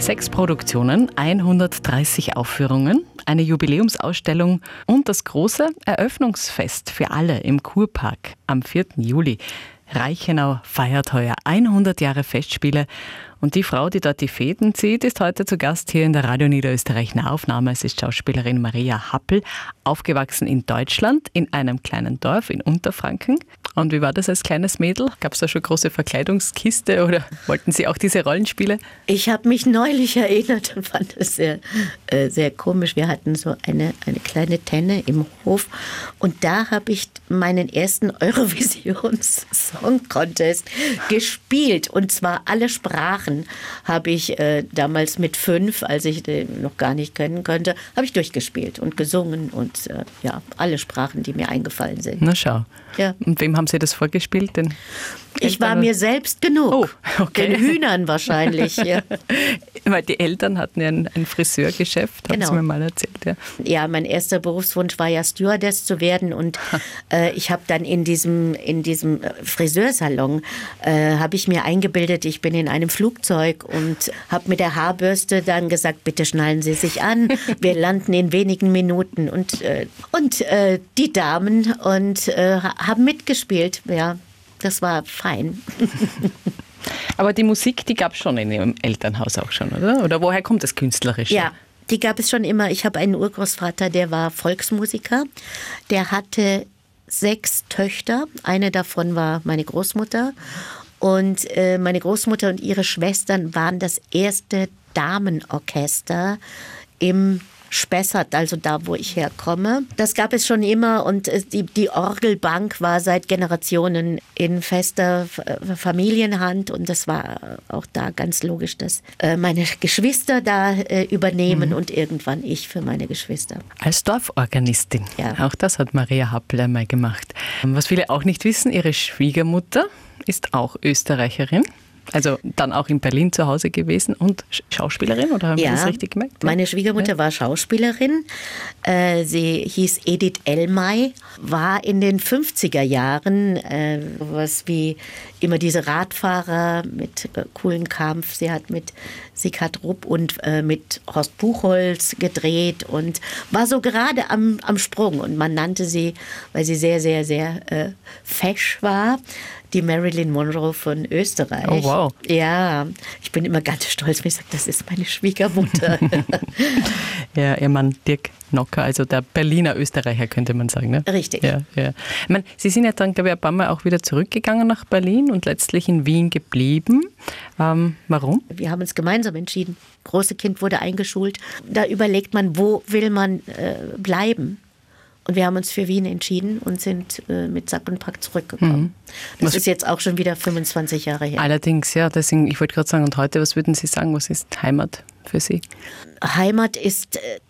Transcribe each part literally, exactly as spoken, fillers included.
Sechs Produktionen, hundertdreißig Aufführungen, eine Jubiläumsausstellung und das große Eröffnungsfest für alle im Kurpark am vierten Juli. Reichenau feiert heuer hundert Jahre Festspiele und die Frau, die dort die Fäden zieht, ist heute zu Gast hier in der Radio Niederösterreich Nahaufnahme. Es ist Schauspielerin Maria Happel, aufgewachsen in Deutschland, in einem kleinen Dorf in Unterfranken. Und wie war das als kleines Mädel? Gab es da schon große Verkleidungskiste oder wollten Sie auch diese Rollenspiele? Ich habe mich neulich erinnert und fand es sehr, äh, sehr komisch. Wir hatten so eine, eine kleine Tenne im Hof und da habe ich meinen ersten Eurovision-Song-Contest gespielt. Und zwar alle Sprachen habe ich äh, damals mit fünf, als ich den noch gar nicht kennen konnte, habe ich durchgespielt und gesungen und äh, ja, alle Sprachen, die mir eingefallen sind. Na schau. Ja. Und wem haben Sie das vorgespielt? Den ich war mir selbst genug. Oh, okay. Den Hühnern wahrscheinlich. Ja. Weil die Eltern hatten ja ein, ein Friseurgeschäft, haben Genau. Sie mir mal erzählt. Ja. Ja, mein erster Berufswunsch war ja Stewardess zu werden und äh, ich habe dann in diesem, in diesem Friseursalon, äh, habe ich mir eingebildet, ich bin in einem Flugzeug und habe mit der Haarbürste dann gesagt, bitte schnallen Sie sich an, wir landen in wenigen Minuten und, äh, und äh, die Damen und äh, haben mitgespielt, ja, das war fein. Aber die Musik, die gab es schon in Ihrem Elternhaus auch schon, oder? Oder woher kommt das Künstlerische? Ja, die gab es schon immer. Ich habe einen Urgroßvater, der war Volksmusiker. Der hatte sechs Töchter. Eine davon war meine Großmutter. Und äh, meine Großmutter und ihre Schwestern waren das erste Damenorchester im Spessart, also da, wo ich herkomme. Das gab es schon immer und die, die Orgelbank war seit Generationen in fester Familienhand und das war auch da ganz logisch, dass meine Geschwister da übernehmen mhm. und irgendwann ich für meine Geschwister. Als Dorforganistin. Ja. Auch das hat Maria Happel einmal gemacht. Was viele auch nicht wissen, ihre Schwiegermutter ist auch Österreicherin. Also dann auch in Berlin zu Hause gewesen und Schauspielerin, oder haben ja, wir das richtig gemerkt? Meine Schwiegermutter ja. war Schauspielerin. Äh, sie hieß Edith Elmay, war in den fünfziger Jahren äh, was wie immer diese Radfahrer mit äh, coolen Kampf. Sie hat mit Sieghard Rupp und äh, mit Horst Buchholz gedreht und war so gerade am, am Sprung. Und man nannte sie, weil sie sehr, sehr, sehr äh, fesch war, die Marilyn Monroe von Österreich. Oh, wow. Ja, ich bin immer ganz stolz, wenn ich sage, das ist meine Schwiegermutter. Ja, ihr Mann Dirk Nocker, also der Berliner Österreicher, könnte man sagen. Ne? Richtig. Ja, ja. Ich meine, Sie sind ja dann, glaube ich, ein paar Mal auch wieder zurückgegangen nach Berlin und letztlich in Wien geblieben. Ähm, warum? Wir haben uns gemeinsam entschieden. Große Kind wurde eingeschult. Da überlegt man, wo will man äh, bleiben? Und wir haben uns für Wien entschieden und sind äh, mit Sack und Pack zurückgekommen. Mhm. Das was ist jetzt auch schon wieder fünfundzwanzig Jahre her. Allerdings, ja, deswegen, ich wollte gerade sagen, und heute, was würden Sie sagen, was ist Heimat für Sie? Heimat ist, äh,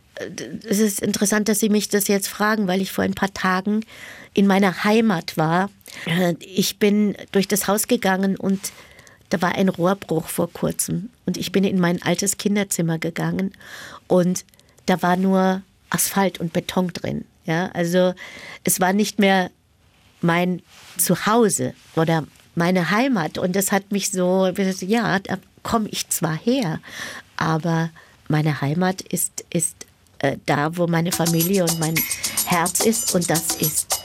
es ist interessant, dass Sie mich das jetzt fragen, weil ich vor ein paar Tagen in meiner Heimat war. Äh, ich bin durch das Haus gegangen und da war ein Rohrbruch vor kurzem. Und ich bin in mein altes Kinderzimmer gegangen und da war nur Asphalt und Beton drin. Ja, also es war nicht mehr mein Zuhause oder meine Heimat und das hat mich so, ja, da komme ich zwar her, aber meine Heimat ist, ist äh, da, wo meine Familie und mein Herz ist und das ist